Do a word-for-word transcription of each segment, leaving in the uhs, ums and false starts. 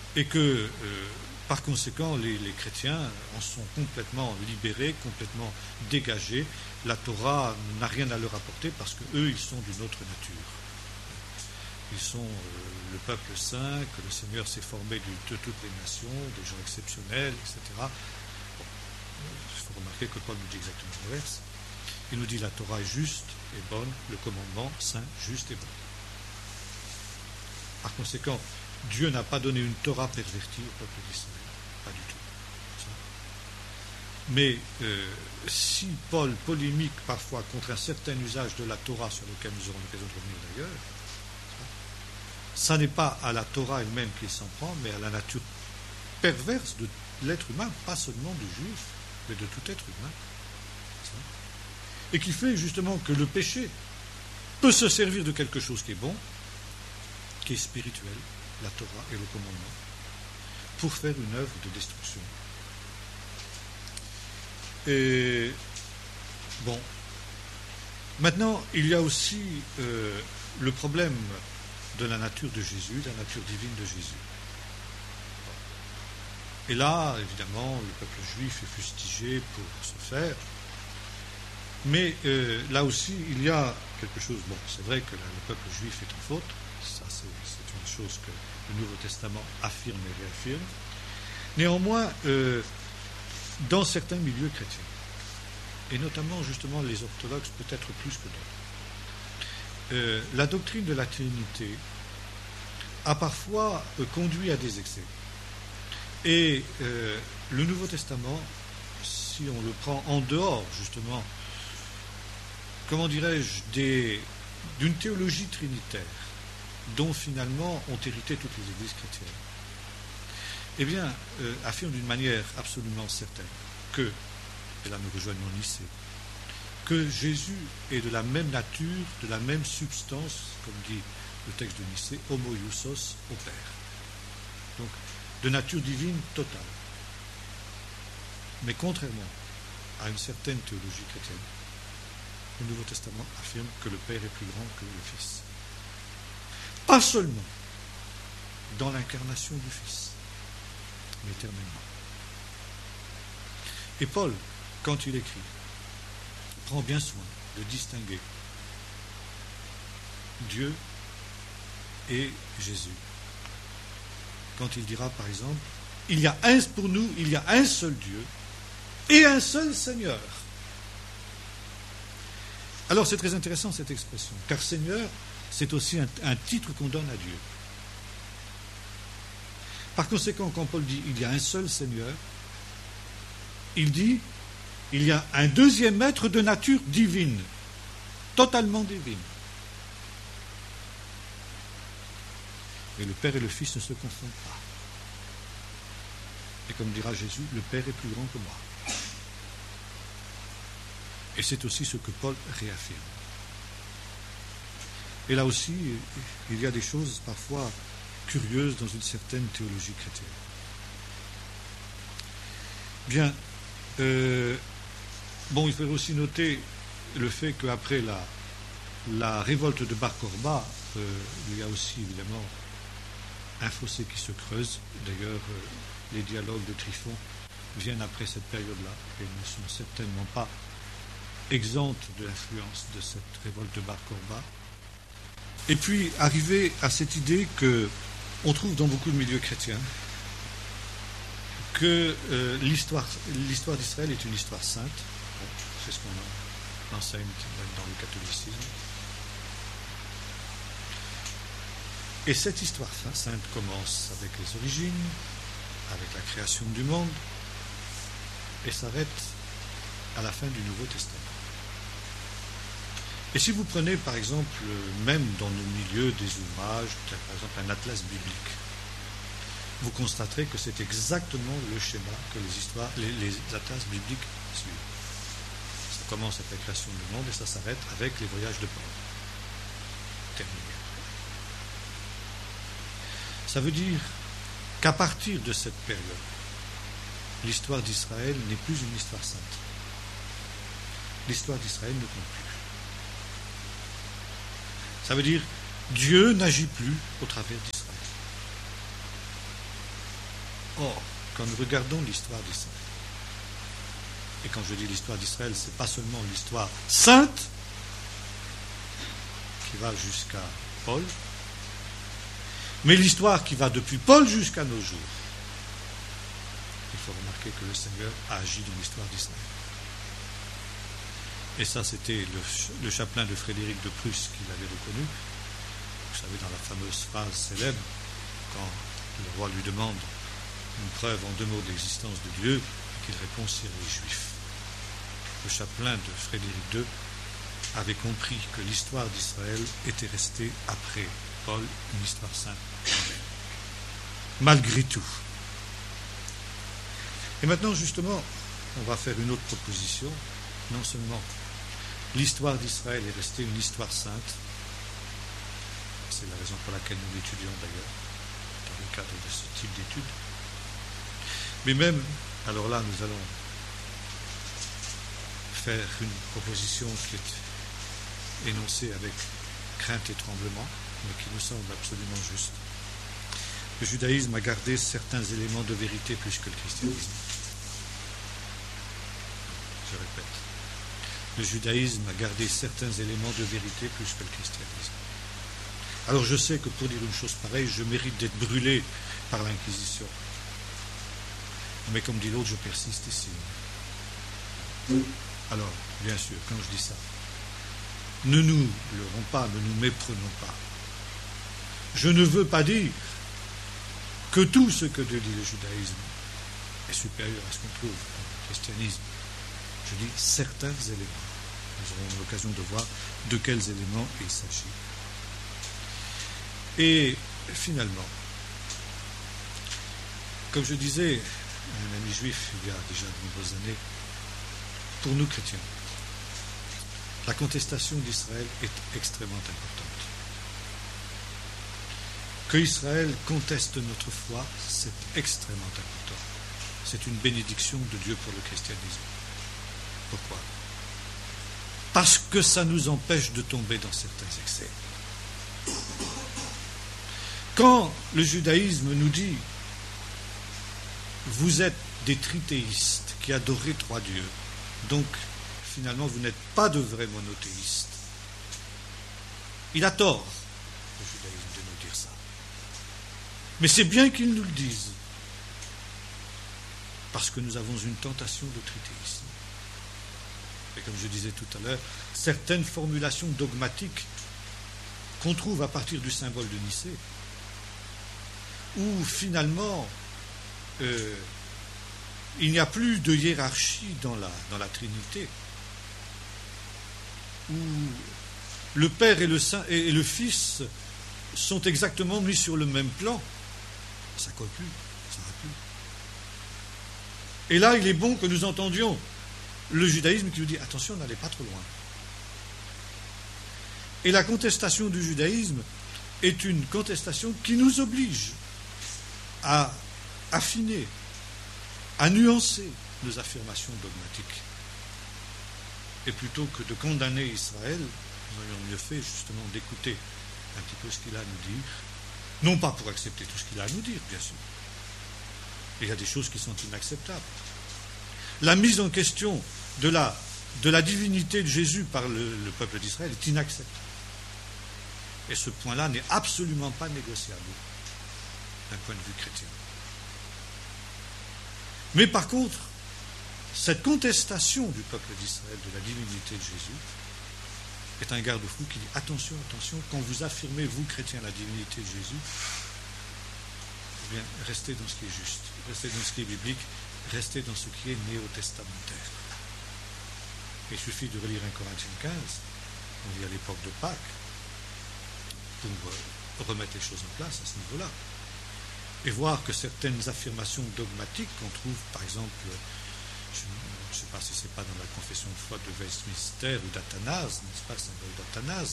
et que, euh, par conséquent, les, les chrétiens en sont complètement libérés, complètement dégagés. La Torah n'a rien à leur apporter parce qu'eux, ils sont d'une autre nature. Ils sont euh, le peuple saint, que le Seigneur s'est formé de, de toutes les nations, des gens exceptionnels, et cetera. Bon, il faut remarquer que Paul nous dit exactement l'inverse. Il nous dit la Torah est juste et bonne, le commandement saint, juste et bon. Par conséquent, Dieu n'a pas donné une Torah pervertie au peuple d'Israël, pas du tout. Mais euh, si Paul polémique parfois contre un certain usage de la Torah, sur lequel nous aurons l'occasion de revenir d'ailleurs, ça n'est pas à la Torah elle-même qu'il s'en prend, mais à la nature perverse de l'être humain, pas seulement du juif, mais de tout être humain. Et qui fait justement que le péché peut se servir de quelque chose qui est bon, qui est spirituel, la Torah et le commandement, pour faire une œuvre de destruction. Et bon, maintenant, il y a aussi euh, le problème de la nature de Jésus, la nature divine de Jésus. Et là, évidemment, le peuple juif est fustigé pour ce faire. Mais euh, là aussi, il y a quelque chose. Bon, c'est vrai que là, le peuple juif est en faute. Ça, c'est, c'est une chose que le Nouveau Testament affirme et réaffirme. Néanmoins, euh, dans certains milieux chrétiens, et notamment justement les orthodoxes, peut-être plus que d'autres, euh, la doctrine de la Trinité a parfois euh, conduit à des excès. Et euh, le Nouveau Testament, si on le prend en dehors, justement, comment dirais-je, des, d'une théologie trinitaire, dont finalement ont hérité toutes les églises chrétiennes, eh bien, euh, affirme d'une manière absolument certaine que, et là nous rejoignons Nicée, que Jésus est de la même nature, de la même substance, comme dit le texte de Nicée, homoiousos au Père. Donc, de nature divine totale. Mais contrairement à une certaine théologie chrétienne, le Nouveau Testament affirme que le Père est plus grand que le Fils. Pas seulement dans l'incarnation du Fils, mais éternellement. Et Paul, quand il écrit, prend bien soin de distinguer Dieu et Jésus. Quand il dira, par exemple, il y a un, pour nous, il y a un seul Dieu et un seul Seigneur. Alors c'est très intéressant cette expression, car Seigneur, c'est aussi un, un titre qu'on donne à Dieu. Par conséquent, quand Paul dit il y a un seul Seigneur, il dit il y a un deuxième être de nature divine, totalement divine. Et le Père et le Fils ne se confondent pas. Et comme dira Jésus, le Père est plus grand que moi. Et c'est aussi ce que Paul réaffirme. Et là aussi, il y a des choses parfois curieuses dans une certaine théologie chrétienne. Bien, euh, bon, il faut aussi noter le fait qu'après la, la révolte de Bar Korba, euh, il y a aussi évidemment un fossé qui se creuse. D'ailleurs, euh, les dialogues de Tryphon viennent après cette période-là et ne sont certainement pas exemptes de l'influence de cette révolte de Bar Korba. Et puis, arriver à cette idée qu'on trouve dans beaucoup de milieux chrétiens que euh, l'histoire, l'histoire d'Israël est une histoire sainte. Bon, c'est ce qu'on enseigne dans le catholicisme. Et cette histoire sainte commence avec les origines, avec la création du monde, et s'arrête à la fin du Nouveau Testament. Et si vous prenez par exemple, même dans nos milieux, des ouvrages, par exemple un atlas biblique, vous constaterez que c'est exactement le schéma que les histoires, les, les atlas bibliques suivent. Ça commence avec la création du monde et ça s'arrête avec les voyages de Paul. Terminé. Ça veut dire qu'à partir de cette période, l'histoire d'Israël n'est plus une histoire sainte. L'histoire d'Israël ne compte plus. Ça veut dire Dieu n'agit plus au travers d'Israël. Or, quand nous regardons l'histoire d'Israël, et quand je dis l'histoire d'Israël, ce n'est pas seulement l'histoire sainte, qui va jusqu'à Paul, mais l'histoire qui va depuis Paul jusqu'à nos jours. Il faut remarquer que le Seigneur a agi dans l'histoire d'Israël. Et ça, c'était le, le chapelain de Frédéric de Prusse qui l'avait reconnu. Vous savez, dans la fameuse phrase célèbre, quand le roi lui demande une preuve en deux mots de l'existence de Dieu, et qu'il répond c'est les Juifs. Le chapelain de Frédéric deux avait compris que l'histoire d'Israël était restée après Paul une histoire sainte. Malgré tout. Et maintenant, justement, on va faire une autre proposition. Non seulement l'histoire d'Israël est restée une histoire sainte, c'est la raison pour laquelle nous l'étudions d'ailleurs, dans le cadre de ce type d'études, mais même, alors là, nous allons faire une proposition qui est énoncée avec crainte et tremblement, mais qui nous semble absolument juste. Le judaïsme a gardé certains éléments de vérité plus que le christianisme. Je répète. Le judaïsme a gardé certains éléments de vérité plus que le christianisme. Alors je sais que pour dire une chose pareille, je mérite d'être brûlé par l'Inquisition. Mais comme dit l'autre, je persiste ici. Alors, bien sûr, quand je dis ça, ne nous leurrons pas, ne nous méprenons pas. Je ne veux pas dire que tout ce que dit le judaïsme est supérieur à ce qu'on trouve dans le christianisme. Je dis certains éléments. Nous aurons l'occasion de voir de quels éléments il s'agit. Et finalement, comme je disais à un ami juif il y a déjà de nombreuses années, pour nous chrétiens, la contestation d'Israël est extrêmement importante. Que Israël conteste notre foi, c'est extrêmement important. C'est une bénédiction de Dieu pour le christianisme. Pourquoi ? Parce que ça nous empêche de tomber dans certains excès. Quand le judaïsme nous dit « Vous êtes des trithéistes qui adorez trois dieux, donc finalement vous n'êtes pas de vrais monothéistes », il a tort, le judaïsme, de nous dire ça. Mais c'est bien qu'ils nous le disent, parce que nous avons une tentation de trithéisme. Et comme je disais tout à l'heure, certaines formulations dogmatiques qu'on trouve à partir du symbole de Nicée, où finalement euh, il n'y a plus de hiérarchie dans la, dans la Trinité, où le Père et le, Saint, et le Fils sont exactement mis sur le même plan, ça ne colle plus, ça ne va plus. Et là, il est bon que nous entendions le judaïsme qui nous dit « attention, n'allez pas trop loin ». Et la contestation du judaïsme est une contestation qui nous oblige à affiner, à nuancer nos affirmations dogmatiques. Et plutôt que de condamner Israël, nous aurions mieux fait justement d'écouter un petit peu ce qu'il a à nous dire, non pas pour accepter tout ce qu'il a à nous dire, bien sûr. Il y a des choses qui sont inacceptables. La mise en question de la, de la divinité de Jésus par le, le peuple d'Israël est inacceptable. Et ce point-là n'est absolument pas négociable d'un point de vue chrétien. Mais par contre, cette contestation du peuple d'Israël de la divinité de Jésus est un garde-fou qui dit « attention, attention, quand vous affirmez, vous chrétiens, la divinité de Jésus, eh bien, restez dans ce qui est juste, restez dans ce qui est biblique, restez dans ce qui est néo-testamentaire. » Il suffit de relire un Corinthiens quinze, on lit à l'époque de Pâques, pour remettre les choses en place à ce niveau-là. Et voir que certaines affirmations dogmatiques qu'on trouve, par exemple, je ne sais pas si c'est pas dans la confession de foi de Westminster ou d'Athanase, n'est-ce pas, le symbole d'Athanase,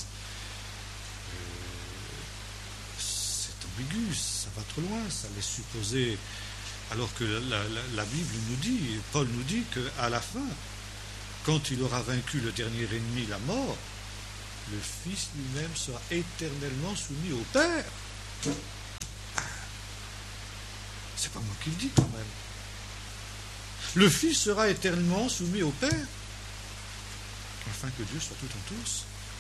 euh, c'est ambigu, ça va trop loin, ça laisse supposer, alors que la, la, la Bible nous dit, Paul nous dit qu'à la fin, quand il aura vaincu le dernier ennemi, la mort, le Fils lui-même sera éternellement soumis au Père. C'est pas moi qui le dis quand même. Le Fils sera éternellement soumis au Père, afin que Dieu soit tout en tous.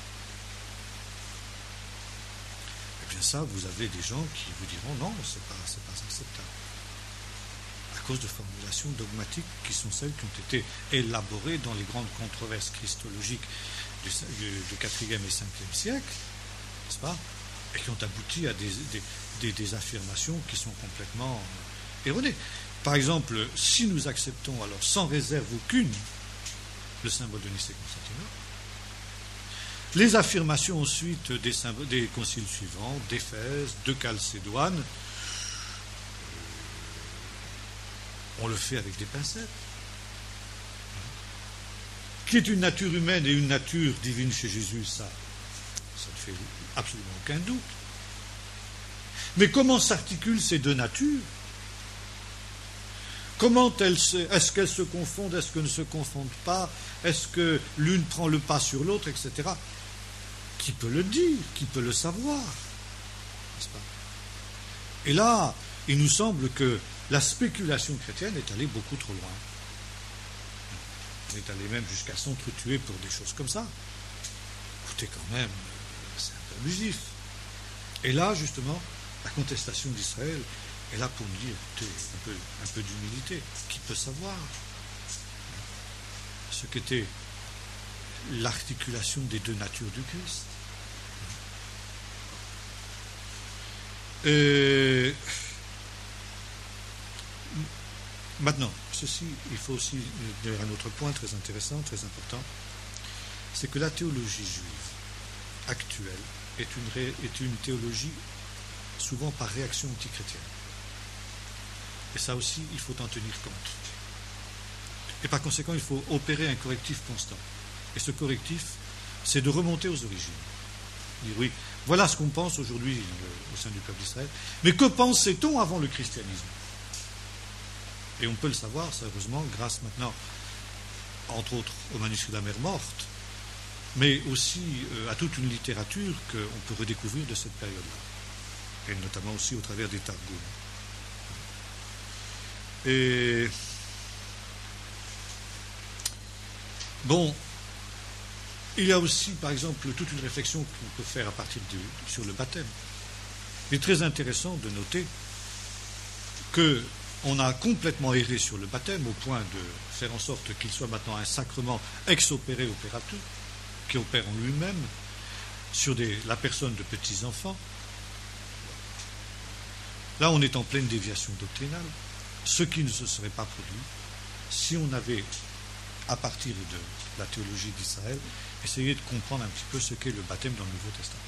Eh bien ça, vous avez des gens qui vous diront non, c'est pas, c'est pas acceptable. À cause de formulations dogmatiques qui sont celles qui ont été élaborées dans les grandes controverses christologiques du, du quatrième et cinquième siècle, n'est-ce pas, et qui ont abouti à des, des, des, des affirmations qui sont complètement erronées. Par exemple, si nous acceptons alors sans réserve aucune le symbole de Nicée-Constantinople, les affirmations ensuite des, symboles, des conciles suivants, d'Éphèse, de Chalcédoine, on le fait avec des pincettes. Qui est une nature humaine et une nature divine chez Jésus, ça, ça ne fait absolument aucun doute. Mais comment s'articulent ces deux natures? Comment elles se, est-ce qu'elles se confondent, est-ce qu'elles ne se confondent pas, est-ce que l'une prend le pas sur l'autre, et cetera. Qui peut le dire? Qui peut le savoir? N'est-ce pas? Et là, il nous semble que la spéculation chrétienne est allée beaucoup trop loin. Elle est allée même jusqu'à s'entretuer pour des choses comme ça. Écoutez, quand même, c'est un peu abusif. Et là, justement, la contestation d'Israël est là pour nous dire, écoutez, un peu, un peu d'humilité. Qui peut savoir ce qu'était l'articulation des deux natures du Christ? Et maintenant, ceci, il faut aussi dire un autre point très intéressant, très important, c'est que la théologie juive actuelle est une, ré, est une théologie souvent par réaction antichrétienne. Et ça aussi, il faut en tenir compte. Et par conséquent, il faut opérer un correctif constant. Et ce correctif, c'est de remonter aux origines. Dire oui, voilà ce qu'on pense aujourd'hui euh, au sein du peuple d'Israël. Mais que pensait-on avant le christianisme? Et on peut le savoir, ça, heureusement, grâce maintenant, entre autres, au manuscrit de la mer morte, mais aussi euh, à toute une littérature qu'on peut redécouvrir de cette période-là. Et notamment aussi au travers des Targums. Et bon, il y a aussi, par exemple, toute une réflexion qu'on peut faire à partir de, sur le baptême. Il est très intéressant de noter qu'on a complètement erré sur le baptême au point de faire en sorte qu'il soit maintenant un sacrement ex opere operatur, qui opère en lui-même sur des, la personne de petits-enfants. Là, on est en pleine déviation doctrinale, ce qui ne se serait pas produit si on avait, à partir de la théologie d'Israël, essayé de comprendre un petit peu ce qu'est le baptême dans le Nouveau Testament.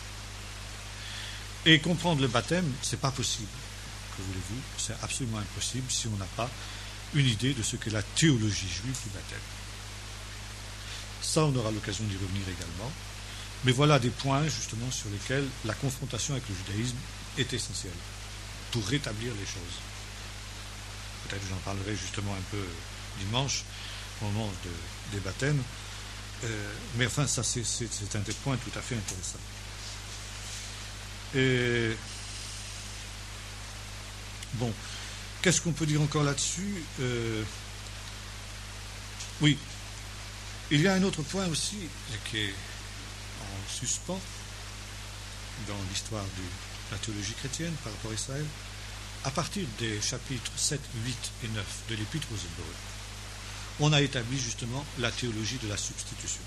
Et comprendre le baptême, ce n'est pas possible. Que voulez-vous? C'est absolument impossible si on n'a pas une idée de ce qu'est la théologie juive du baptême. Ça, on aura l'occasion d'y revenir également. Mais voilà des points, justement, sur lesquels la confrontation avec le judaïsme est essentielle pour rétablir les choses. Peut-être que j'en parlerai justement un peu dimanche, au moment de, des baptêmes. Euh, mais enfin, ça, c'est, c'est, c'est un des points tout à fait intéressants. Et bon, qu'est-ce qu'on peut dire encore là-dessus? euh, Oui, il y a un autre point aussi qui est en suspens dans l'histoire de la théologie chrétienne par rapport à Israël. À partir des chapitres sept, huit et neuf de l'Épître aux Hébreux, on a établi justement la théologie de la substitution.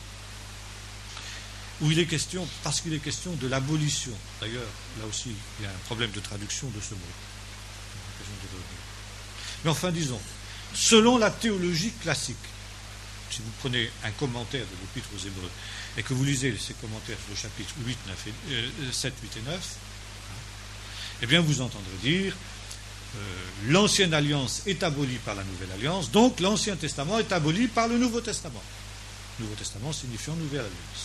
Où il est question, parce qu'il est question de l'abolition. D'ailleurs, là aussi, il y a un problème de traduction de ce mot. Mais enfin, disons, selon la théologie classique, si vous prenez un commentaire de l'Épître aux Hébreux et que vous lisez ces commentaires sur le chapitre huit, neuf et, euh, sept, huit et neuf, eh bien, vous entendrez dire Euh, l'ancienne alliance est abolie par la nouvelle alliance, donc l'Ancien Testament est aboli par le Nouveau Testament. Nouveau Testament signifiant nouvelle alliance.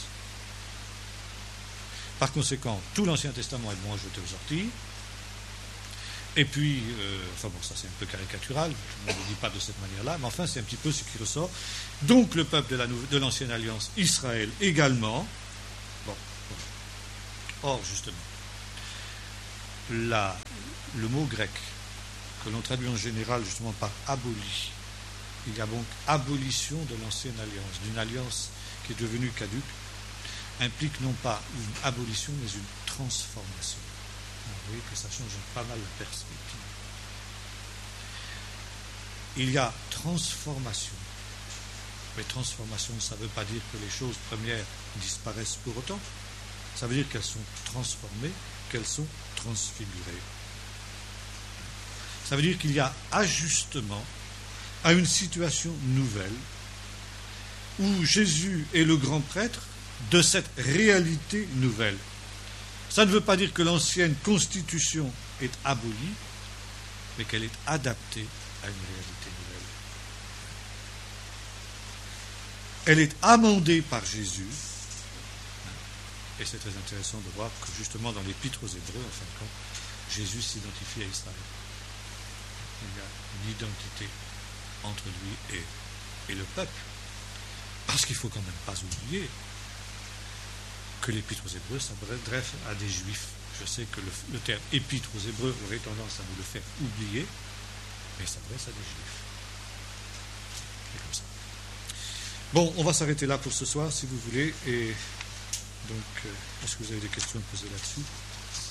Par conséquent, tout l'Ancien Testament est bon à jeter aux orties. Et puis, euh, enfin bon, ça c'est un peu caricatural, je ne le dis pas de cette manière-là, mais enfin c'est un petit peu ce qui ressort. Donc le peuple de, la, de l'Ancienne Alliance, Israël également. Bon, bon. Or, justement, la, le mot grec que l'on traduit en général justement par aboli. Il y a donc abolition de l'ancienne alliance, d'une alliance qui est devenue caduque, implique non pas une abolition, mais une transformation. Vous voyez que ça change pas mal la perspective. Il y a transformation. Mais transformation, ça ne veut pas dire que les choses premières disparaissent pour autant. Ça veut dire qu'elles sont transformées, qu'elles sont transfigurées. Ça veut dire qu'il y a ajustement à une situation nouvelle où Jésus est le grand prêtre de cette réalité nouvelle. Ça ne veut pas dire que l'ancienne constitution est abolie, mais qu'elle est adaptée à une réalité nouvelle. Elle est amendée par Jésus, et c'est très intéressant de voir que justement dans l'Épître aux Hébreux, en fin de compte, Jésus s'identifie à Israël. Il y a une identité entre lui et, et le peuple. Parce qu'il ne faut quand même pas oublier que l'Épître aux Hébreux s'adresse à des Juifs. Je sais que le, le terme Épître aux Hébreux aurait tendance à vous le faire oublier, mais il s'adresse à des Juifs. C'est comme ça. Bon, on va s'arrêter là pour ce soir, si vous voulez. Et donc, euh, est-ce que vous avez des questions à poser là-dessus ?